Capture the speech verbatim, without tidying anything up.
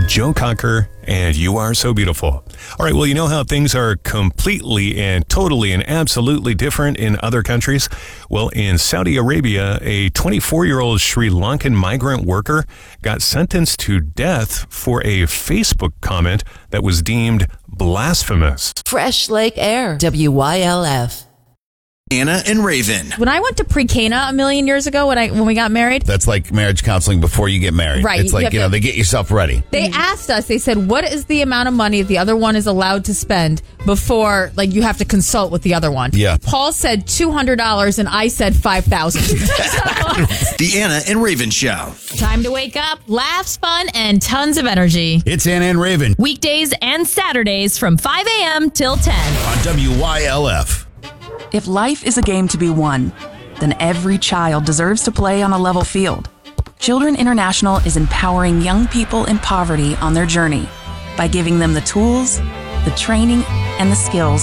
Joe Cocker, and You Are So Beautiful. All right, well, you know how things are completely and totally and absolutely different in other countries? Well, in Saudi Arabia, a twenty-four-year-old Sri Lankan migrant worker got sentenced to death for a Facebook comment that was deemed blasphemous. Fresh Lake Air, W Y L F. Anna and Raven. When I went to pre-Cana a million years ago, when I when we got married, That's like marriage counseling before you get married. Right. It's You like, have you know, to- they get yourself ready. they asked us, they said, what is the amount of money the other one is allowed to spend before, like, you have to consult with the other one? Yeah. Paul said two hundred dollars and I said five thousand dollars. The Anna and Raven Show. Time to wake up, laughs, fun, and tons of energy. It's Anna and Raven Weekdays and Saturdays from five a.m. till ten. on W Y L F. If life is a game to be won, then every child deserves to play on a level field. Children International is empowering young people in poverty on their journey by giving them the tools, the training, and the skills